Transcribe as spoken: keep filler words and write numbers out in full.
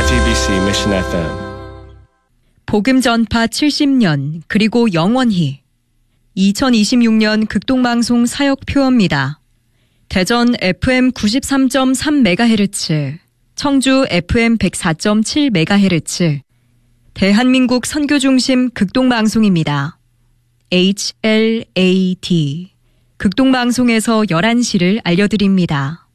제이티비씨 Mission 에프엠. 복음 전파 칠십 년 그리고 영원히 이천이십육 년 극동방송 사역표어입니다. 대전 에프엠 구십삼 점 삼 메가헤르츠, 청주 에프엠 백사 점 칠 메가헤르츠, 대한민국 선교중심 극동방송입니다. 에이치엘에이디 극동방송에서 열한 시를 알려드립니다.